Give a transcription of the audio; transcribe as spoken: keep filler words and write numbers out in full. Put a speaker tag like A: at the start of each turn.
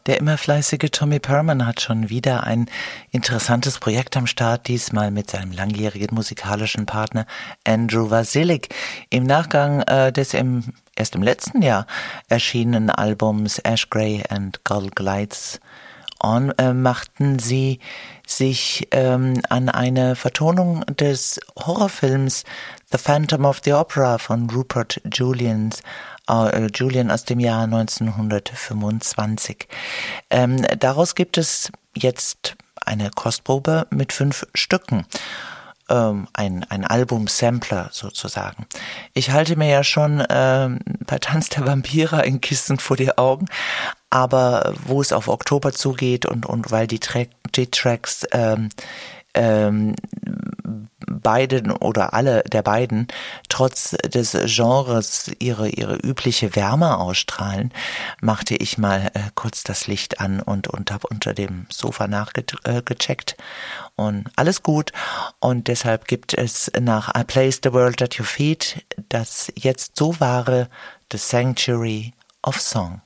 A: Der immer fleißige Tommy Perman hat schon wieder ein interessantes Projekt am Start, diesmal mit seinem langjährigen musikalischen Partner Andrew Vasilik. Im Nachgang äh, des im, erst im letzten Jahr erschienenen Albums Ash Grey and Gold Glides On äh, machten sie sich ähm, an eine Vertonung des Horrorfilms The Phantom of the Opera von Rupert Julians Uh, Julian aus dem Jahr neunzehnhundertfünfundzwanzig. Ähm, daraus gibt es jetzt eine Kostprobe mit fünf Stücken. Ähm, ein, ein Album-Sampler sozusagen. Ich halte mir ja schon ähm, bei Tanz der Vampire ein Kissen vor die Augen, aber wo es auf Oktober zugeht und, und weil die, Tra- die Tracks ähm, ähm, beiden oder alle der beiden trotz des Genres ihre ihre übliche Wärme ausstrahlen, machte ich mal äh, kurz das Licht an und und habe unter dem Sofa nachgecheckt und alles gut, und deshalb gibt es nach I Place the World at Your Feet das jetzt so wahre The Sanctuary of Song.